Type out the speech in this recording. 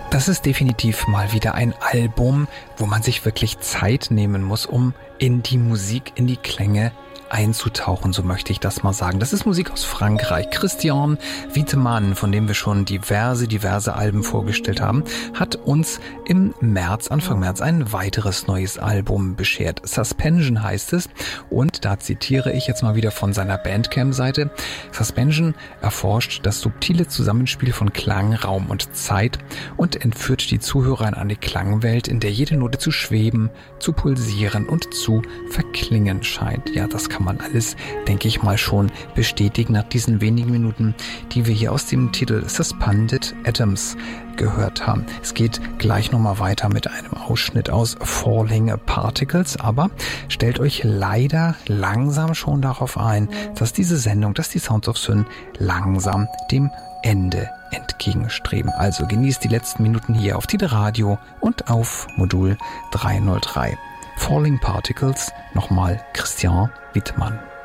Das ist definitiv mal wieder ein Album, wo man sich wirklich Zeit nehmen muss, um in die Musik, in die Klänge einzutauchen, so möchte ich das mal sagen. Das ist Musik aus Frankreich. Christian Wittmann, von dem wir schon diverse Alben vorgestellt haben, hat uns im März, Anfang März, ein weiteres neues Album beschert. Suspension heißt es, und da zitiere ich jetzt mal wieder von seiner Bandcamp-Seite. Suspension erforscht das subtile Zusammenspiel von Klang, Raum und Zeit und entführt die Zuhörer in eine Klangwelt, in der jede Note zu schweben, zu pulsieren und zu verklingen scheint. Ja, das kann man alles, denke ich mal, schon bestätigen nach diesen wenigen Minuten, die wir hier aus dem Titel Suspended Atoms gehört haben. Es geht gleich nochmal weiter mit einem Ausschnitt aus Falling Particles, aber stellt euch leider langsam schon darauf ein, dass diese Sendung, dass die Sounds of Syn langsam dem Ende entgegenstreben. Also genießt die letzten Minuten hier auf Tide Radio und auf Modul 303. Falling Particles, nochmal Christian Wittmann.